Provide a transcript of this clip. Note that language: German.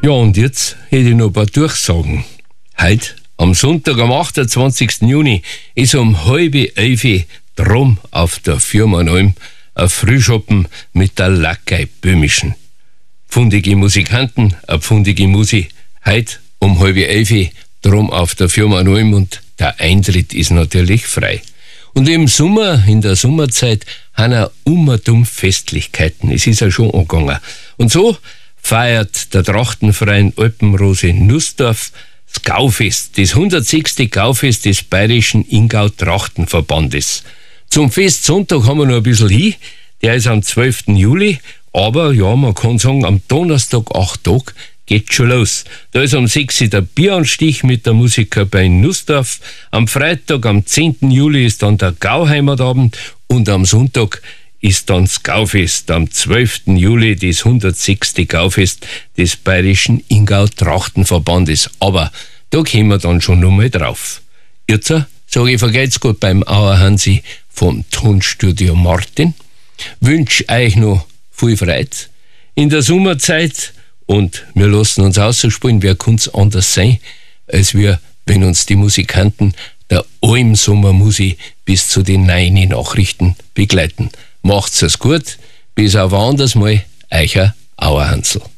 Ja, und jetzt hätte ich noch ein paar Durchsagen. Heute, am Sonntag, am 28. Juni, ist um 10:30 drum auf der Firmenalm ein Frühschoppen mit der Lackei Böhmischen. Pfundige Musikanten, eine pfundige Musi. Heute um 10:30 drum auf der Firmenalm und der Eintritt ist natürlich frei. Und im Sommer, in der Sommerzeit, haben auch dumm Festlichkeiten. Es ist ja schon angegangen. Und so feiert der Trachtenverein Alpenrose Nussdorf das Gaufest, das 106. Gaufest des Bayerischen Ingau-Trachtenverbandes. Zum Festsonntag haben wir noch ein bisschen hin. Der ist am 12. Juli. Aber ja, man kann sagen, am Donnerstag, 8 Tage, geht schon los. Da ist um 6 Uhr der Bieranstich mit der Musiker bei Nussdorf. Am Freitag, am 10. Juli, ist dann der Gauheimatabend und am Sonntag ist dann das Gaufest. Am 12. Juli das 106. Gaufest des Bayerischen Ingau-Trachtenverbandes. Aber da kommen wir dann schon nochmal drauf. Jetzt sage ich, vergeht's gut beim Auer Hansi vom Tonstudio Martin. Wünsche euch noch viel Freude in der Sommerzeit und wir lassen uns ausspielen, wer kann's anders sein, als wir, wenn uns die Musikanten der Almsommermusik bis zu den 9 Nachrichten begleiten. Macht's es gut, bis auf ein anderes Mal, euer Auer Hansl.